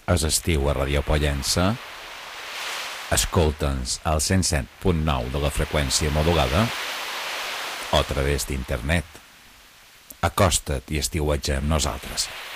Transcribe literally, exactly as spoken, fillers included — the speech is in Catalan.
És estiu a Radio Pollença. Escolta'ns al cent set punt nou de la freqüència modulada o a través d'internet. Acosta't i estiuetja amb nosaltres.